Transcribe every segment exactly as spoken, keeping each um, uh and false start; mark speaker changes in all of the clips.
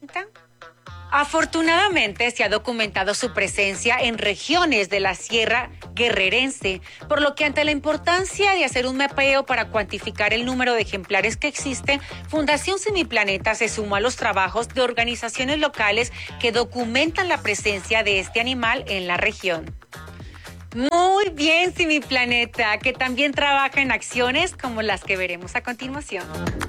Speaker 1: Afortunadamente se ha documentado su presencia en regiones de la Sierra Guerrerense, por lo que ante la importancia de hacer un mapeo para cuantificar el número de ejemplares que existen, Fundación Semiplaneta se sumó a los trabajos de organizaciones locales que documentan la presencia de este animal en la región. Muy bien, Semiplaneta, que también trabaja en acciones como las que veremos a continuación.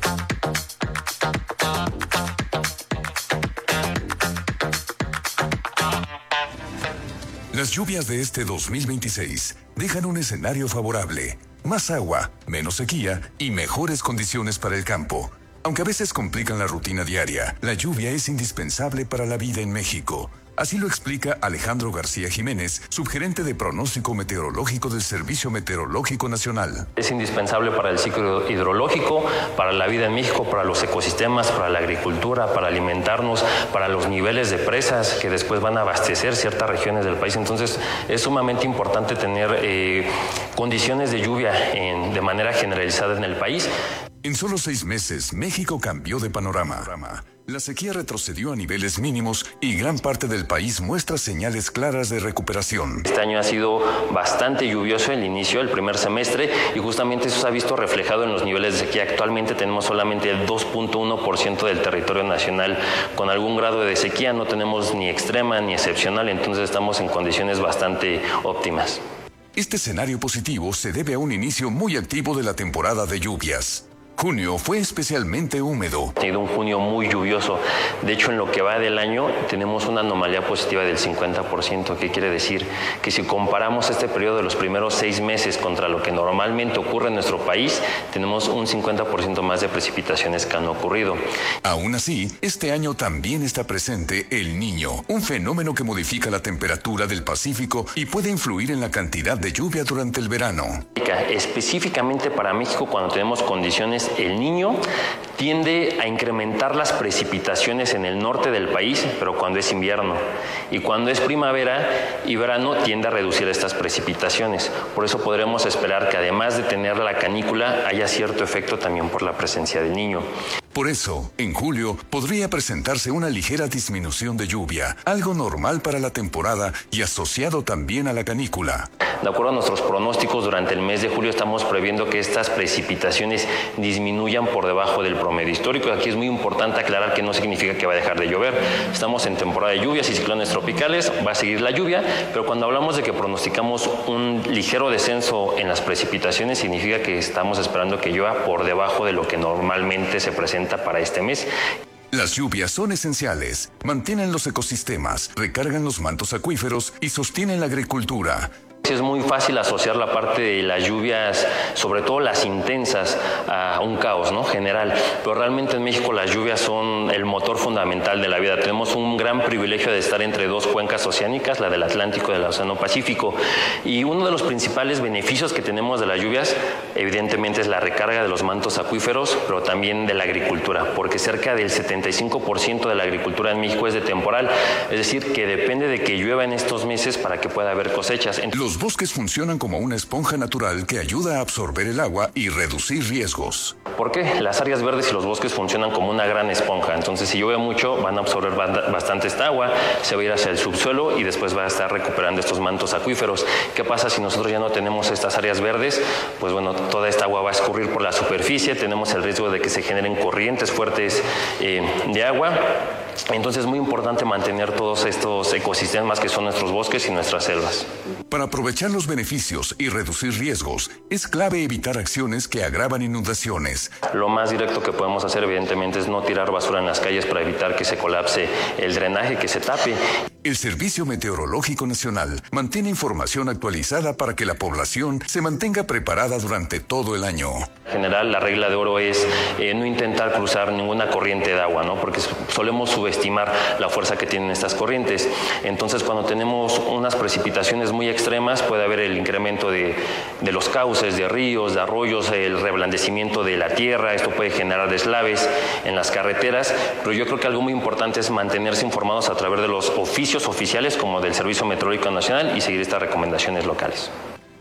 Speaker 2: Las lluvias de este dos mil veintiséis dejan un escenario favorable, más agua, menos sequía y mejores condiciones para el campo. Aunque a veces complican la rutina diaria, la lluvia es indispensable para la vida en México. Así lo explica Alejandro García Jiménez, subgerente de pronóstico meteorológico del Servicio Meteorológico Nacional.
Speaker 3: Es indispensable para el ciclo hidrológico, para la vida en México, para los ecosistemas, para la agricultura, para alimentarnos, para los niveles de presas que después van a abastecer ciertas regiones del país. Entonces es sumamente importante tener eh, condiciones de lluvia en, de manera generalizada en el país.
Speaker 2: En solo seis meses, México cambió de panorama. La sequía retrocedió a niveles mínimos y gran parte del país muestra señales claras de recuperación.
Speaker 3: Este año ha sido bastante lluvioso el inicio, el primer semestre, y justamente eso se ha visto reflejado en los niveles de sequía. Actualmente tenemos solamente el dos punto uno por ciento del territorio nacional con algún grado de sequía, no tenemos ni extrema ni excepcional, entonces estamos en condiciones bastante óptimas.
Speaker 2: Este escenario positivo se debe a un inicio muy activo de la temporada de lluvias. Junio fue especialmente húmedo.
Speaker 3: Ha sido un junio muy lluvioso. De hecho, en lo que va del año tenemos una anomalía positiva del cincuenta por ciento, que quiere decir que si comparamos este periodo de los primeros seis meses contra lo que normalmente ocurre en nuestro país, tenemos un cincuenta por ciento más de precipitaciones que han ocurrido.
Speaker 2: Aún así, este año también está presente el Niño, un fenómeno que modifica la temperatura del Pacífico y puede influir en la cantidad de lluvia durante el verano.
Speaker 3: Específicamente para México, cuando tenemos condiciones El Niño, tiende a incrementar las precipitaciones en el norte del país, pero cuando es invierno. Y cuando es primavera y verano, tiende a reducir estas precipitaciones. Por eso podremos esperar que además de tener la canícula, haya cierto efecto también por la presencia del Niño.
Speaker 2: Por eso, en julio podría presentarse una ligera disminución de lluvia, algo normal para la temporada y asociado también a la canícula.
Speaker 3: De acuerdo a nuestros pronósticos, durante el mes de julio estamos previendo que estas precipitaciones disminuyan por debajo del promedio histórico. Aquí es muy importante aclarar que no significa que va a dejar de llover. Estamos en temporada de lluvias y ciclones tropicales, va a seguir la lluvia, pero cuando hablamos de que pronosticamos un ligero descenso en las precipitaciones, significa que estamos esperando que llueva por debajo de lo que normalmente se presenta para este mes.
Speaker 2: Las lluvias son esenciales, mantienen los ecosistemas, recargan los mantos acuíferos y sostienen la agricultura.
Speaker 3: Es muy fácil asociar la parte de las lluvias, sobre todo las intensas, a un caos, ¿no? general, pero realmente en México las lluvias son el motor fundamental de la vida. Tenemos un gran privilegio de estar entre dos cuencas oceánicas, la del Atlántico y del Océano Pacífico, y uno de los principales beneficios que tenemos de las lluvias, evidentemente, es la recarga de los mantos acuíferos, pero también de la agricultura, porque cerca del setenta y cinco por ciento de la agricultura en México es de temporal, es decir, que depende de que llueva en estos meses para que pueda haber cosechas.
Speaker 2: Los bosques funcionan como una esponja natural que ayuda a absorber el agua y reducir riesgos.
Speaker 3: ¿Por qué? Las áreas verdes y los bosques funcionan como una gran esponja. Entonces, si llueve mucho, van a absorber bastante esta agua, se va a ir hacia el subsuelo y después va a estar recuperando estos mantos acuíferos. ¿Qué pasa si nosotros ya no tenemos estas áreas verdes? Pues bueno, toda esta agua va a escurrir por la superficie, tenemos el riesgo de que se generen corrientes fuertes eh, de agua. Entonces es muy importante mantener todos estos ecosistemas que son nuestros bosques y nuestras selvas.
Speaker 2: Para aprovechar los beneficios y reducir riesgos, es clave evitar acciones que agravan inundaciones.
Speaker 3: Lo más directo que podemos hacer, evidentemente, es no tirar basura en las calles para evitar que se colapse el drenaje, que se tape.
Speaker 2: El Servicio Meteorológico Nacional mantiene información actualizada para que la población se mantenga preparada durante todo el año.
Speaker 3: En general, la regla de oro es eh, no intentar cruzar ninguna corriente de agua, ¿no? Porque solemos subestimar la fuerza que tienen estas corrientes. Entonces, cuando tenemos unas precipitaciones muy extremas, puede haber el incremento de, de los cauces, de ríos, de arroyos, el reblandecimiento de la tierra. Esto puede generar deslaves en las carreteras, pero yo creo que algo muy importante es mantenerse informados a través de los oficios oficiales como del Servicio Meteorológico Nacional y seguir estas recomendaciones locales.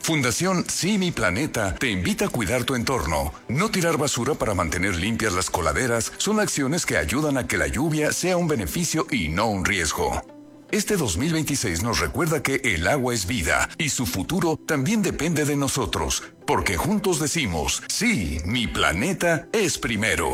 Speaker 2: Fundación Sí Mi Planeta te invita a cuidar tu entorno. No tirar basura para mantener limpias las coladeras son acciones que ayudan a que la lluvia sea un beneficio y no un riesgo. Este dos mil veintiséis nos recuerda que el agua es vida y su futuro también depende de nosotros, porque juntos decimos, sí, mi planeta es primero.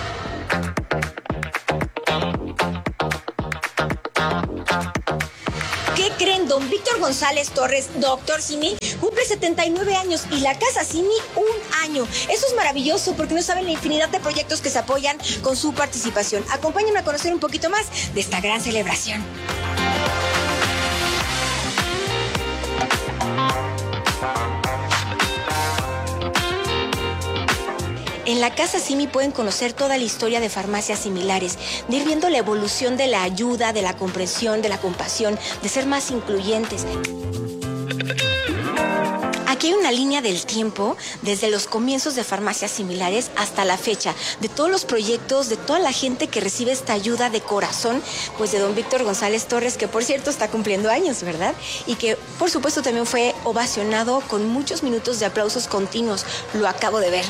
Speaker 4: ¿Qué creen? Don Víctor González Torres, doctor Simi, cumple setenta y nueve años y la Casa Simi un año. Eso es maravilloso porque no saben la infinidad de proyectos que se apoyan con su participación. Acompáñenme a conocer un poquito más de esta gran celebración. En la Casa Simi pueden conocer toda la historia de farmacias similares, de ir viendo la evolución de la ayuda, de la comprensión, de la compasión, de ser más incluyentes. Aquí hay una línea del tiempo, desde los comienzos de farmacias similares hasta la fecha, de todos los proyectos, de toda la gente que recibe esta ayuda de corazón, pues de don Víctor González Torres, que por cierto está cumpliendo años, ¿verdad? Y que por supuesto también fue ovacionado con muchos minutos de aplausos continuos. Lo acabo de ver.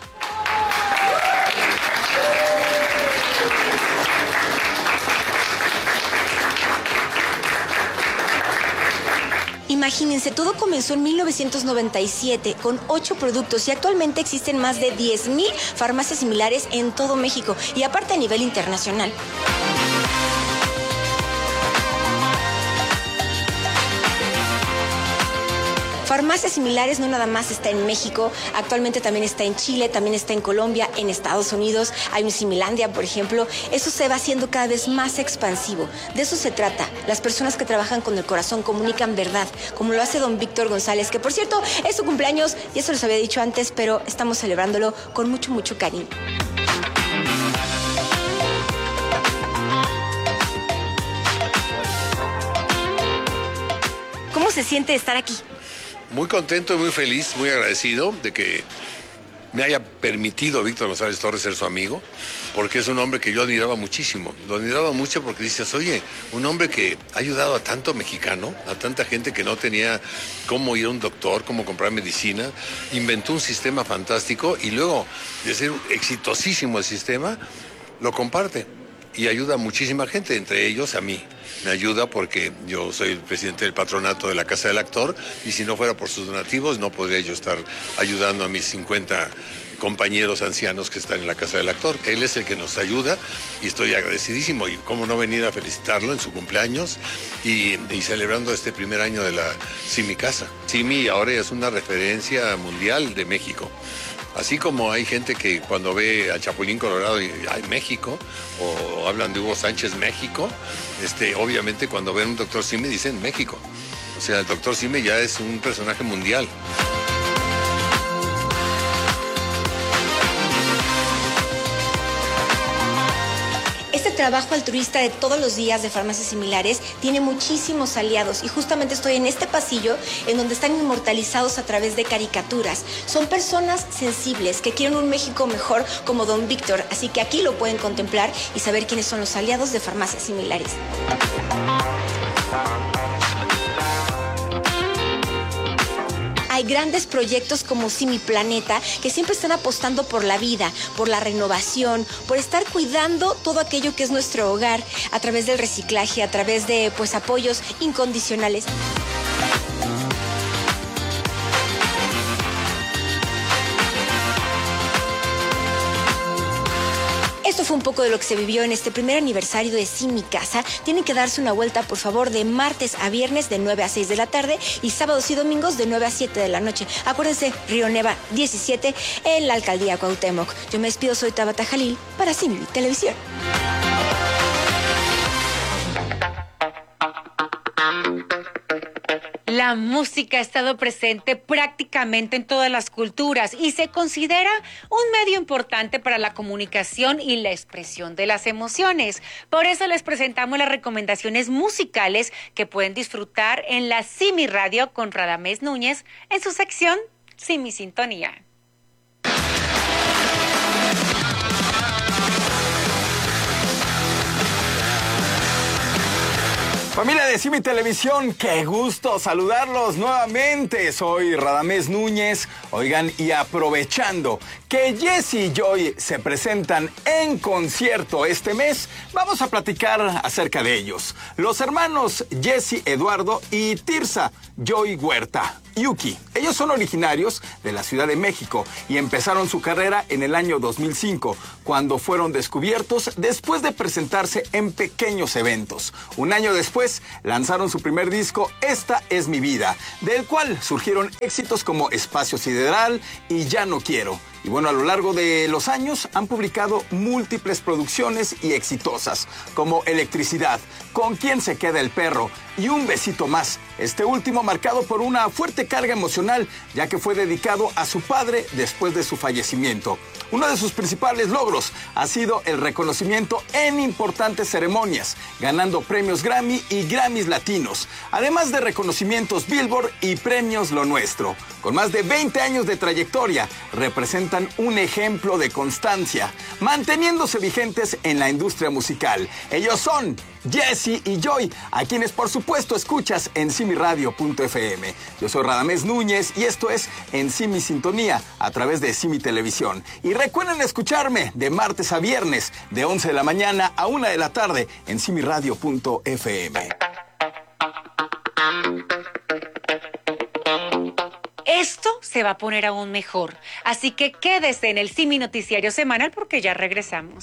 Speaker 4: Imagínense, todo comenzó en mil novecientos noventa y siete con ocho productos y actualmente existen más de diez mil farmacias similares en todo México y aparte a nivel internacional. Farmacias similares no nada más está en México, actualmente también está en Chile, también está en Colombia, en Estados Unidos, hay un Similandia, por ejemplo. Eso se va haciendo cada vez más expansivo. De eso se trata. Las personas que trabajan con el corazón comunican verdad, como lo hace don Víctor González, que por cierto es su cumpleaños, y eso les había dicho antes, pero estamos celebrándolo con mucho, mucho cariño. ¿Cómo se siente estar aquí?
Speaker 5: Muy contento y muy feliz, muy agradecido de que me haya permitido Víctor González Torres ser su amigo, porque es un hombre que yo admiraba muchísimo. Lo admiraba mucho porque dices, oye, un hombre que ha ayudado a tanto mexicano, a tanta gente que no tenía cómo ir a un doctor, cómo comprar medicina, inventó un sistema fantástico y luego de ser exitosísimo el sistema, lo comparte y ayuda a muchísima gente, entre ellos a mí. Me ayuda porque yo soy el presidente del patronato de la Casa del Actor y si no fuera por sus donativos no podría yo estar ayudando a mis cincuenta compañeros ancianos que están en la Casa del Actor. Él es el que nos ayuda y estoy agradecidísimo y cómo no venir a felicitarlo en su cumpleaños y, y celebrando este primer año de la Simi Casa. Simi ahora es una referencia mundial de México. Así como hay gente que cuando ve a Chapulín Colorado y ay, México, o hablan de Hugo Sánchez, México, este, obviamente cuando ven un doctor Simi dicen México. O sea, el doctor Simi ya es un personaje mundial.
Speaker 4: Este trabajo altruista de todos los días de farmacias similares tiene muchísimos aliados y justamente estoy en este pasillo en donde están inmortalizados a través de caricaturas. Son personas sensibles que quieren un México mejor como don Víctor, así que aquí lo pueden contemplar y saber quiénes son los aliados de farmacias similares. Hay grandes proyectos como Simi Planeta que siempre están apostando por la vida, por la renovación, por estar cuidando todo aquello que es nuestro hogar a través del reciclaje, a través de pues apoyos incondicionales. Esto fue un poco de lo que se vivió en este primer aniversario de Simi Casa. Tienen que darse una vuelta, por favor, de martes a viernes de nueve a seis de la tarde y sábados y domingos de nueve a siete de la noche. Acuérdense, Río Neva diecisiete en la Alcaldía Cuauhtémoc. Yo me despido, soy Tabata Jalil para Simi Televisión.
Speaker 1: La música ha estado presente prácticamente en todas las culturas y se considera un medio importante para la comunicación y la expresión de las emociones. Por eso les presentamos las recomendaciones musicales que pueden disfrutar en la Simi Radio con Radamés Núñez en su sección Simi Sintonía.
Speaker 6: Familia de Simi Televisión, qué gusto saludarlos nuevamente. Soy Radamés Núñez. Oigan, y aprovechando que Jesse y Joy se presentan en concierto este mes, vamos a platicar acerca de ellos. Los hermanos Jesse Eduardo y Tirsa Joy Huerta Yuki. Ellos son originarios de la Ciudad de México y empezaron su carrera en el año dos mil cinco, cuando fueron descubiertos después de presentarse en pequeños eventos. Un año después lanzaron su primer disco, Esta es mi vida, del cual surgieron éxitos como Espacio Sideral y Ya no quiero. Y bueno, a lo largo de los años han publicado múltiples producciones y exitosas, como Electricidad, Con quién se queda el perro y Un besito más. Este último marcado por una fuerte carga emocional, ya que fue dedicado a su padre después de su fallecimiento. Uno de sus principales logros ha sido el reconocimiento en importantes ceremonias, ganando premios Grammy y Grammys Latinos, además de reconocimientos Billboard y premios Lo Nuestro. Con más de veinte años de trayectoria, representan un ejemplo de constancia, manteniéndose vigentes en la industria musical. Ellos son Jesse y Joy, a quienes por supuesto escuchas en simi radio punto efe eme. Yo soy Radamés Núñez y esto es En Simi Sintonía a través de Simi Televisión. Y recuerden escucharme de martes a viernes de once de la mañana a una de la tarde en simi radio punto efe eme.
Speaker 1: Esto se va a poner aún mejor, así que quédese en el Simi Noticiario Semanal porque ya regresamos.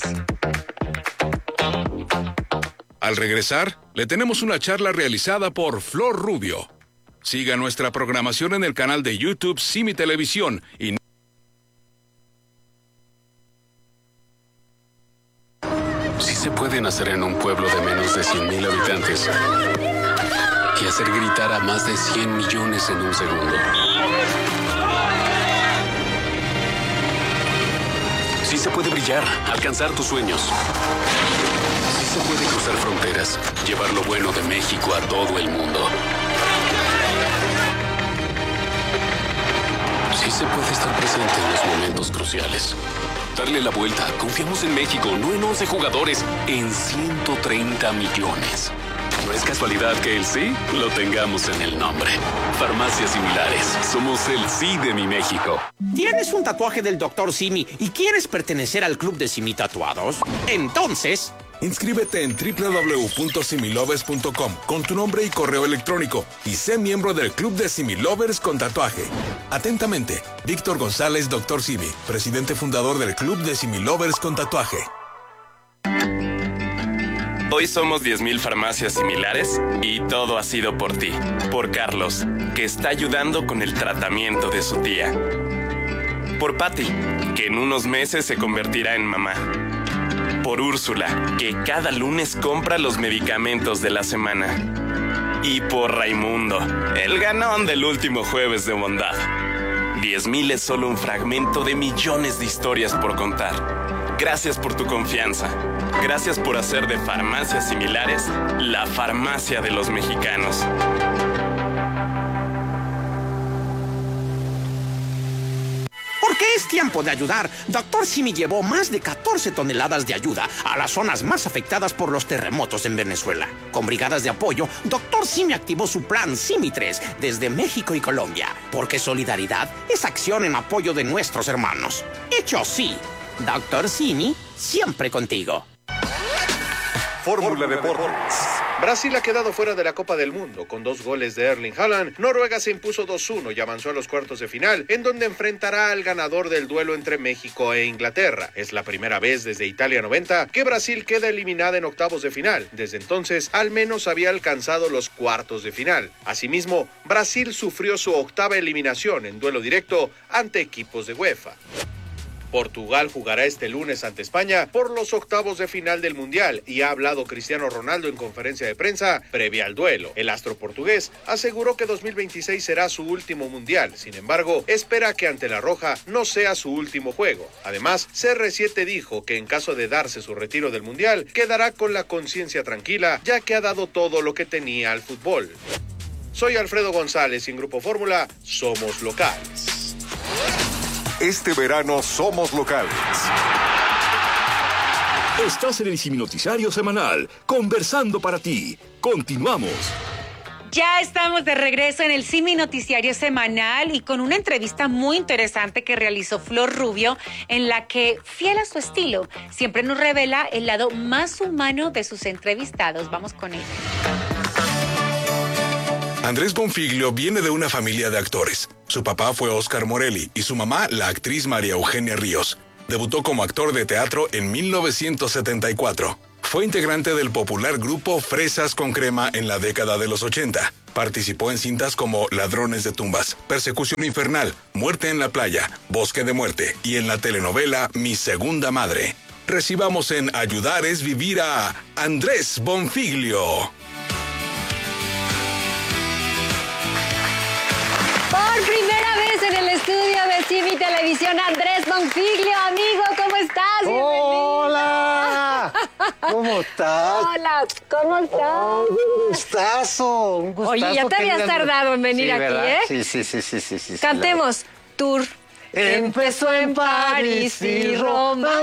Speaker 7: Al regresar, le tenemos una charla realizada por Flor Rubio. Siga nuestra programación en el canal de YouTube Simi Televisión y
Speaker 8: Sí se puede nacer en un pueblo de menos de cien mil habitantes y hacer gritar a más de cien millones en un segundo. Sí se puede brillar, alcanzar tus sueños. Sí se puede cruzar fronteras, llevar lo bueno de México a todo el mundo. Sí se puede estar presente en los momentos cruciales. Darle la vuelta. Confiamos en México, no en once jugadores, en ciento treinta millones. No es casualidad que el sí lo tengamos en el nombre. Farmacias Similares. Somos el sí de mi México.
Speaker 9: ¿Tienes un tatuaje del doctor Simi y quieres pertenecer al club de Simi Tatuados? Entonces...
Speaker 10: inscríbete en doble u doble u doble u punto similovers punto com con tu nombre y correo electrónico y sé miembro del Club de Similovers con tatuaje. Atentamente, Víctor González, doctor Simi, presidente fundador del Club de Similovers con tatuaje.
Speaker 11: Hoy somos diez mil farmacias similares y todo ha sido por ti, por Carlos, que está ayudando con el tratamiento de su tía. Por Patty, que en unos meses se convertirá en mamá. Por Úrsula, que cada lunes compra los medicamentos de la semana. Y por Raimundo, el ganón del último jueves de bondad. diez mil es solo un fragmento de millones de historias por contar. Gracias por tu confianza. Gracias por hacer de Farmacias Similares la farmacia de los mexicanos.
Speaker 9: Porque es tiempo de ayudar. doctor Simi llevó más de catorce toneladas de ayuda a las zonas más afectadas por los terremotos en Venezuela. Con brigadas de apoyo, doctor Simi activó su plan Simi tres desde México y Colombia. Porque solidaridad es acción en apoyo de nuestros hermanos. Hecho sí, doctor Simi, siempre contigo.
Speaker 12: Fórmula Deportes. Brasil ha quedado fuera de la Copa del Mundo con dos goles de Erling Haaland. Noruega se impuso dos uno y avanzó a los cuartos de final, en donde enfrentará al ganador del duelo entre México e Inglaterra. Es la primera vez desde Italia noventa que Brasil queda eliminada en octavos de final. Desde entonces, al menos había alcanzado los cuartos de final. Asimismo, Brasil sufrió su octava eliminación en duelo directo ante equipos de UEFA. Portugal jugará este lunes ante España por los octavos de final del Mundial y ha hablado Cristiano Ronaldo en conferencia de prensa previa al duelo. El astro portugués aseguró que dos mil veintiséis será su último Mundial, sin embargo, espera que ante la Roja no sea su último juego. Además, C R siete dijo que en caso de darse su retiro del Mundial, quedará con la conciencia tranquila, ya que ha dado todo lo que tenía al fútbol. Soy Alfredo González y en Grupo Fórmula somos locales.
Speaker 13: Este verano somos locales. Estás en el Simi Noticiario Semanal, conversando para ti. Continuamos.
Speaker 1: Ya estamos de regreso en el Simi Noticiario Semanal y con una entrevista muy interesante que realizó Flor Rubio, en la que, fiel a su estilo, siempre nos revela el lado más humano de sus entrevistados. Vamos con ella.
Speaker 10: Andrés Bonfiglio viene de una familia de actores. Su papá fue Oscar Morelli y su mamá, la actriz María Eugenia Ríos. Debutó como actor de teatro en mil novecientos setenta y cuatro. Fue integrante del popular grupo Fresas con Crema en la década de los ochenta. Participó en cintas como Ladrones de Tumbas, Persecución Infernal, Muerte en la Playa, Bosque de Muerte y en la telenovela Mi Segunda Madre. Recibamos en Ayudar es Vivir a Andrés Bonfiglio.
Speaker 14: Por primera vez en el estudio de Simi Televisión, Andrés Bonfiglio. Amigo, ¿cómo estás?
Speaker 15: ¡Hola! ¿Cómo estás?
Speaker 14: Hola, ¿cómo estás?
Speaker 15: Oh, un gustazo, un gustazo.
Speaker 14: Oye, ya te habías
Speaker 15: grande.
Speaker 14: tardado en venir
Speaker 15: Sí,
Speaker 14: aquí,
Speaker 15: ¿verdad?
Speaker 14: ¿eh?
Speaker 15: Sí, sí, sí, sí, sí, sí.
Speaker 14: Cantemos Tour.
Speaker 15: Empezó en París y Roma,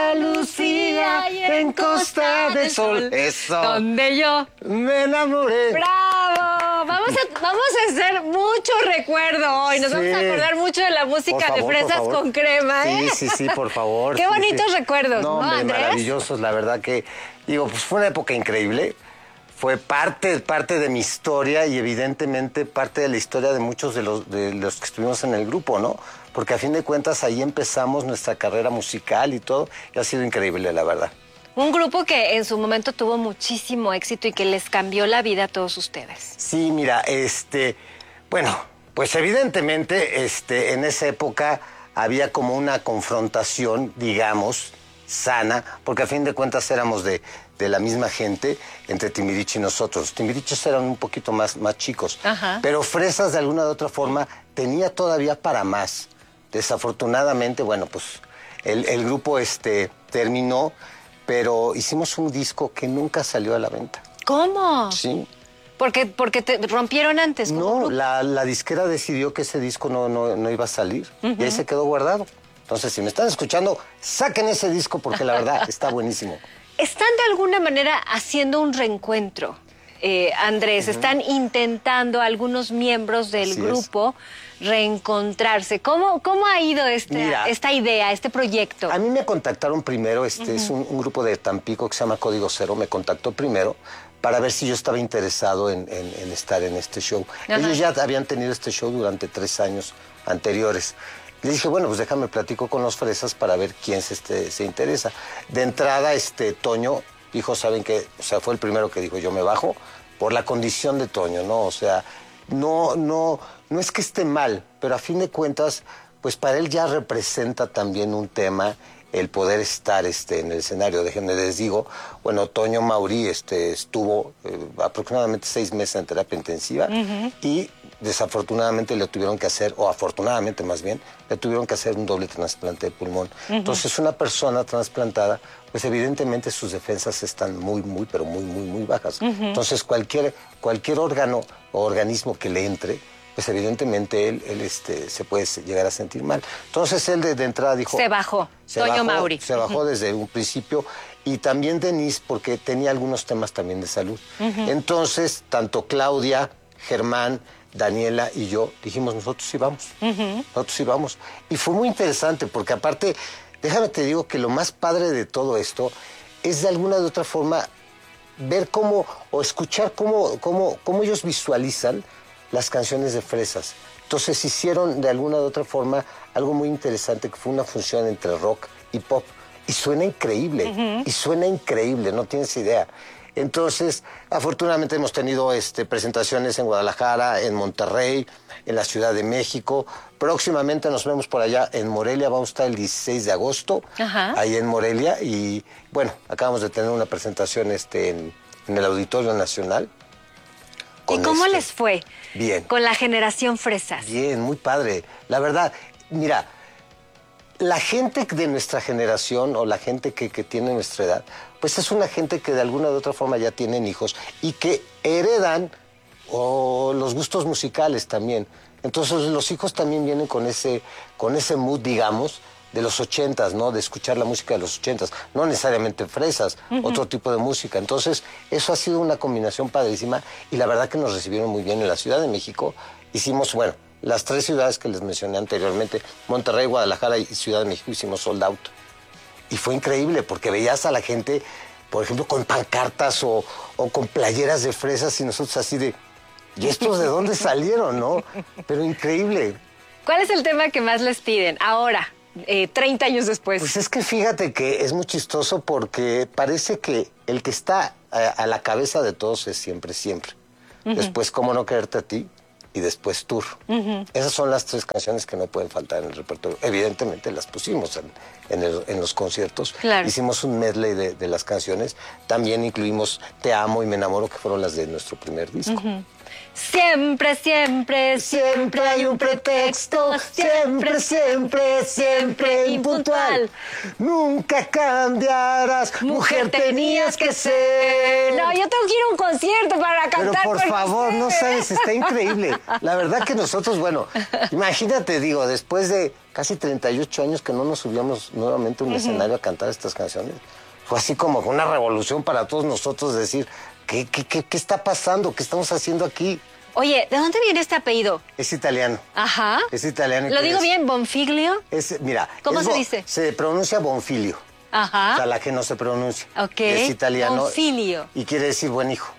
Speaker 15: Andalucía y en Costa del Sol. Eso.
Speaker 14: Donde yo
Speaker 15: me enamoré.
Speaker 14: ¡Bravo! Vamos a, vamos a hacer mucho recuerdo hoy. Nos
Speaker 15: Sí.
Speaker 14: vamos a acordar mucho de la música
Speaker 15: Por favor,
Speaker 14: de Fresas
Speaker 15: por favor.
Speaker 14: con Crema, ¿eh?
Speaker 15: Sí, sí, sí, por favor.
Speaker 14: Qué
Speaker 15: sí,
Speaker 14: bonitos
Speaker 15: sí.
Speaker 14: recuerdos, ¿no,
Speaker 15: hombre,
Speaker 14: Andrés?
Speaker 15: Maravillosos, la verdad que, digo, pues fue una época increíble. Fue parte, parte de mi historia y evidentemente parte de la historia de muchos de los, de los que estuvimos en el grupo, ¿no? Porque a fin de cuentas ahí empezamos nuestra carrera musical y todo, y ha sido increíble, la verdad.
Speaker 14: Un grupo que en su momento tuvo muchísimo éxito y que les cambió la vida a todos ustedes.
Speaker 15: Sí, mira, este, bueno, pues evidentemente este, en esa época había como una confrontación, digamos, sana, porque a fin de cuentas éramos de, de la misma gente entre Timbiriche y nosotros. Timbiriches eran un poquito más, más chicos,
Speaker 14: Ajá.
Speaker 15: pero Fresas de alguna u otra forma tenía todavía para más. Desafortunadamente, bueno, pues el, el grupo este, terminó, pero hicimos un disco que nunca salió a la venta.
Speaker 14: ¿Cómo?
Speaker 15: Sí.
Speaker 14: Porque, porque te rompieron antes.
Speaker 15: No, la, la disquera decidió que ese disco no, no, no iba a salir.
Speaker 14: Uh-huh.
Speaker 15: Y ahí se quedó guardado. Entonces, si me están escuchando, saquen ese disco porque la verdad está buenísimo.
Speaker 14: ¿Están de alguna manera haciendo un reencuentro, eh, Andrés? Uh-huh. ¿Están intentando algunos miembros del
Speaker 15: Así
Speaker 14: grupo es. reencontrarse? ¿Cómo, cómo ha ido este,
Speaker 15: Mira,
Speaker 14: esta idea, este proyecto?
Speaker 15: A mí me contactaron primero, este uh-huh. es un, un grupo de Tampico que se llama Código Cero, me contactó primero para ver si yo estaba interesado en, en, en estar en este show. Ajá. Ellos ya habían tenido este show durante tres años anteriores. Le dije, bueno, pues déjame platico con los Fresas para ver quién se, este, se interesa. De entrada, este Toño dijo, ¿saben qué? O sea, fue el primero que dijo, yo me bajo por la condición de Toño, ¿no? O sea, no, no, no es que esté mal, pero a fin de cuentas, pues para él ya representa también un tema el poder estar este, en el escenario. Déjenme les digo, bueno, Toño Maurí este, estuvo eh, aproximadamente seis meses en terapia intensiva uh-huh. y desafortunadamente le tuvieron que hacer, o afortunadamente más bien, le tuvieron que hacer un doble trasplante de pulmón. Uh-huh. Entonces una persona trasplantada, pues evidentemente sus defensas están muy, muy, pero muy, muy, muy bajas. Uh-huh. Entonces cualquier, cualquier órgano o organismo que le entre, pues evidentemente él, él este, se puede llegar a sentir mal. Entonces él de, de entrada dijo...
Speaker 14: Se bajó,
Speaker 15: se
Speaker 14: Toño
Speaker 15: bajó,
Speaker 14: Maurí.
Speaker 15: Se bajó uh-huh. desde un principio, y también Denise porque tenía algunos temas también de salud. Uh-huh. Entonces, tanto Claudia, Germán, Daniela y yo dijimos, nosotros sí vamos, uh-huh. nosotros sí vamos. Y fue muy interesante porque aparte, déjame te digo que lo más padre de todo esto es de alguna de otra forma ver cómo, o escuchar cómo, cómo, cómo ellos visualizan las canciones de Fresas. Entonces hicieron de alguna de otra forma algo muy interesante que fue una función entre rock y pop. Y suena increíble, uh-huh. y suena increíble, no tienes idea. Entonces, afortunadamente hemos tenido este, presentaciones en Guadalajara, en Monterrey, en la Ciudad de México. Próximamente nos vemos por allá en Morelia, vamos a estar el dieciséis de agosto,
Speaker 14: Ajá.
Speaker 15: ahí en Morelia. Y bueno, acabamos de tener una presentación este, en, en el Auditorio Nacional.
Speaker 14: ¿Y cómo
Speaker 15: este,
Speaker 14: les fue?
Speaker 15: Bien.
Speaker 14: Con la generación Fresas.
Speaker 15: Bien, muy padre. La verdad, mira, la gente de nuestra generación o la gente que, que tiene nuestra edad, pues es una gente que de alguna u otra forma ya tienen hijos y que heredan o los gustos musicales también. Entonces los hijos también vienen con ese, con ese mood, digamos, de los ochentas, ¿no? De escuchar la música de los ochentas, no necesariamente fresas, uh-huh. otro tipo de música. Entonces, eso ha sido una combinación padrísima y la verdad que nos recibieron muy bien en la Ciudad de México. Hicimos, bueno, las tres ciudades que les mencioné anteriormente, Monterrey, Guadalajara y Ciudad de México, hicimos sold out. Y fue increíble porque veías a la gente, por ejemplo, con pancartas o, o con playeras de fresas y nosotros así de, ¿y estos de dónde salieron, no? Pero increíble.
Speaker 14: ¿Cuál es el tema que más les piden ahora? Eh, treinta años después.
Speaker 15: Pues es que fíjate que es muy chistoso porque parece que el que está a, a la cabeza de todos es siempre, siempre. Uh-huh. Después, ¿Cómo no quererte a ti? Y después, Tour. Uh-huh. Esas son las tres canciones que no pueden faltar en el repertorio. Evidentemente las pusimos en, en, el, en los conciertos.
Speaker 14: Claro.
Speaker 15: Hicimos un medley de, de las canciones. También incluimos Te amo y Me enamoro, que fueron las de nuestro primer disco.
Speaker 14: Uh-huh. Siempre, siempre, siempre hay un pretexto. Siempre, siempre, siempre impuntual.
Speaker 15: Nunca cambiarás, mujer, tenías que ser.
Speaker 14: No, yo tengo que ir a un concierto para cantar.
Speaker 15: Pero por
Speaker 14: con
Speaker 15: favor,
Speaker 14: ustedes.
Speaker 15: no sabes, está increíble. La verdad que nosotros, bueno, imagínate, digo, después de casi treinta y ocho años que no nos subíamos nuevamente a un uh-huh. escenario a cantar estas canciones, fue así como una revolución para todos nosotros decir, ¿qué, qué, qué, qué está pasando? ¿Qué estamos haciendo aquí?
Speaker 14: Oye, ¿de dónde viene este apellido?
Speaker 15: Es italiano.
Speaker 14: Ajá.
Speaker 15: Es italiano.
Speaker 14: ¿Lo digo
Speaker 15: es,
Speaker 14: bien, Bonfiglio?
Speaker 15: Es, mira.
Speaker 14: ¿Cómo
Speaker 15: es
Speaker 14: se
Speaker 15: bo,
Speaker 14: dice?
Speaker 15: Se pronuncia Bonfilio.
Speaker 14: Ajá.
Speaker 15: O sea, la que no se pronuncia.
Speaker 14: Ok.
Speaker 15: Es italiano.
Speaker 14: Bonfilio.
Speaker 15: Y quiere decir buen hijo.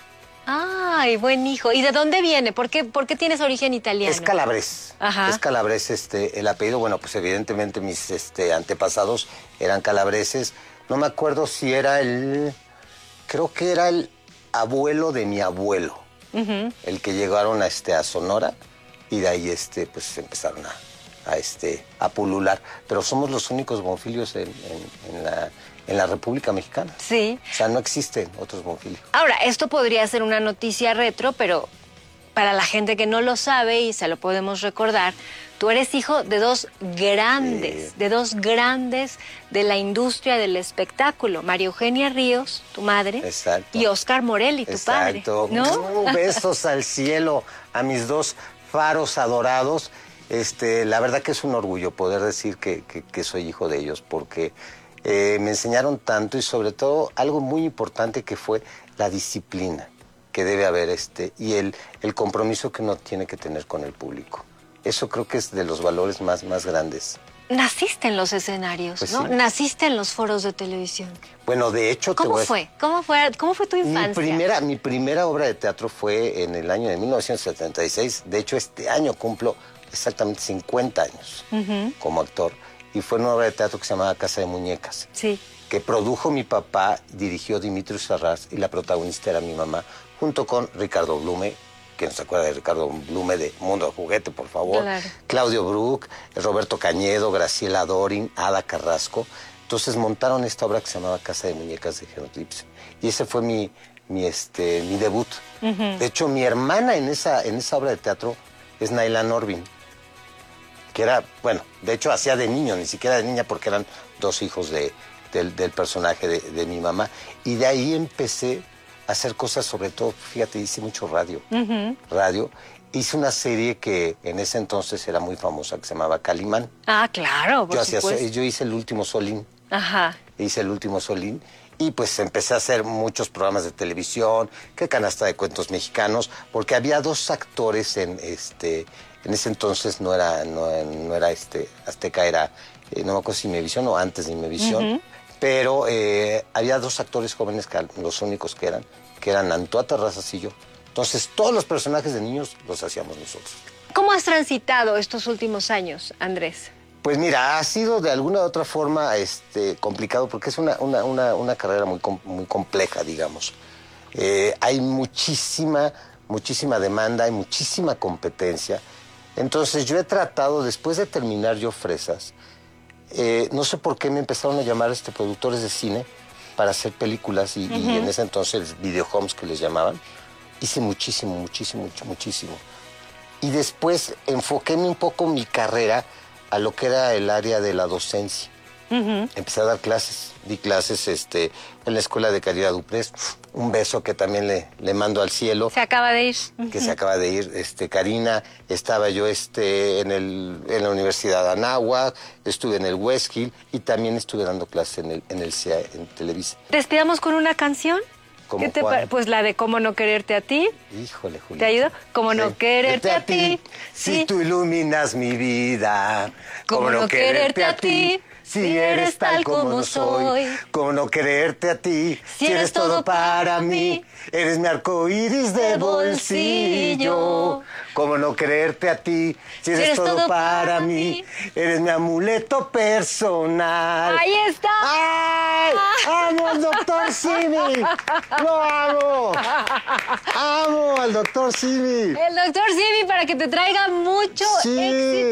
Speaker 14: Ay, buen hijo. ¿Y de dónde viene? ¿Por qué, por qué tienes origen italiano?
Speaker 15: Es calabrés.
Speaker 14: Ajá.
Speaker 15: Es calabrés este, el apellido. Bueno, pues evidentemente mis este, antepasados eran calabreses. No me acuerdo si era el... Creo que era el abuelo de mi abuelo. Uh-huh. El que llegaron a, este, a Sonora y de ahí este, pues empezaron a, a, este, a pulular. Pero somos los únicos bonfilios en, en, en, la, en la República Mexicana.
Speaker 14: Sí.
Speaker 15: O sea, no existen otros bonfilios.
Speaker 14: Ahora, esto podría ser una noticia retro, pero para la gente que no lo sabe y se lo podemos recordar, tú eres hijo de dos grandes, sí. de dos grandes de la industria del espectáculo. María Eugenia Ríos, tu madre,
Speaker 15: exacto.
Speaker 14: y Oscar Morelli, tu
Speaker 15: exacto.
Speaker 14: padre. ¿No?
Speaker 15: Uh, besos al cielo a mis dos faros adorados. Este, la verdad que es un orgullo poder decir que, que, que soy hijo de ellos, porque eh, me enseñaron tanto y sobre todo algo muy importante que fue la disciplina que debe haber este y el, el compromiso que uno tiene que tener con el público. Eso creo que es de los valores más, más grandes.
Speaker 14: Naciste en los escenarios, pues ¿no? Sí. Naciste en los foros de televisión.
Speaker 15: Bueno, de hecho...
Speaker 14: ¿Cómo
Speaker 15: te voy a...
Speaker 14: fue? ¿Cómo fue? ¿Cómo fue tu infancia?
Speaker 15: Mi primera, mi primera obra de teatro fue en el año de mil novecientos setenta y seis. De hecho, este año cumplo exactamente cincuenta años uh-huh. como actor. Y fue una obra de teatro que se llamaba Casa de Muñecas.
Speaker 14: Sí.
Speaker 15: Que produjo mi papá, dirigió Dimitrios Arras y la protagonista era mi mamá, junto con Ricardo Blume, que no se acuerda de Ricardo Blume de Mundo de Juguete, por favor.
Speaker 14: Claro.
Speaker 15: Claudio Brook, Roberto Cañedo, Graciela Dorin, Ada Carrasco. Entonces montaron esta obra que se llamaba Casa de Muñecas de Genoclipse. Y ese fue mi, mi, este, mi debut. Uh-huh. De hecho, mi hermana en esa, en esa obra de teatro es Naila Norvin, que era, bueno, de hecho hacía de niño, ni siquiera de niña, porque eran dos hijos de, del, del personaje de, de mi mamá. Y de ahí empecé a hacer cosas, sobre todo, fíjate, hice mucho radio. Uh-huh. Radio. Hice una serie que en ese entonces era muy famosa, que se llamaba Calimán.
Speaker 14: Ah, claro, por
Speaker 15: yo,
Speaker 14: supuesto.
Speaker 15: hacía, yo hice El Último Solín.
Speaker 14: Ajá.
Speaker 15: Hice El Último Solín. Y pues empecé a hacer muchos programas de televisión, que Canasta de Cuentos Mexicanos, porque había dos actores en este... En ese entonces no era, no, no era este, Azteca, era, eh, no me acuerdo si Imevisión o antes de Imevisión, uh-huh. pero eh, había dos actores jóvenes, que los únicos que eran, que eran Antoa Terrazas y yo. Entonces, todos los personajes de niños los hacíamos nosotros.
Speaker 14: ¿Cómo has transitado estos últimos años, Andrés?
Speaker 15: Pues mira, ha sido de alguna u otra forma este, complicado, porque es una, una, una, una carrera muy, muy compleja, digamos. Eh, hay muchísima, muchísima demanda, hay muchísima competencia. Entonces yo he tratado, después de terminar yo Fresas, eh, no sé por qué me empezaron a llamar este, productores de cine para hacer películas y, uh-huh. y en ese entonces videohomes que les llamaban. Hice muchísimo, muchísimo, mucho, muchísimo. Y después enfoquéme un poco mi carrera a lo que era el área de la docencia. Uh-huh. Empecé a dar clases, di clases este, en la escuela de Caridad Duprés. Un beso que también le, le mando al cielo.
Speaker 14: Se acaba de ir.
Speaker 15: Que uh-huh. se acaba de ir. Este, Karina, estaba yo este, en, el, en la Universidad de Anáhuac, estuve en el Westhill y también estuve dando clases en el, en el C E A, en Televisa.
Speaker 14: ¿Despidamos con una canción?
Speaker 15: ¿Cómo
Speaker 14: ¿Qué te
Speaker 15: cuál?
Speaker 14: Pues la de Cómo no quererte a ti.
Speaker 15: Híjole, Julia.
Speaker 14: ¿Te ayudo? Cómo no
Speaker 15: sí.
Speaker 14: quererte a, a ti.
Speaker 15: Si
Speaker 14: sí.
Speaker 15: tú iluminas mi vida.
Speaker 14: Cómo no quererte a ti.
Speaker 15: Si eres tal como soy, cómo no quererte a ti, si eres todo para mí, eres mi arco iris de bolsillo. Cómo no quererte a ti, si eres todo para mí, eres mi amuleto personal.
Speaker 14: ¡Ahí está!
Speaker 15: ¡Ay! ¡Amo al doctor Simi! ¡Lo amo! ¡Amo al doctor Simi!
Speaker 14: El doctor Simi para que te traiga mucho
Speaker 15: sí.
Speaker 14: éxito.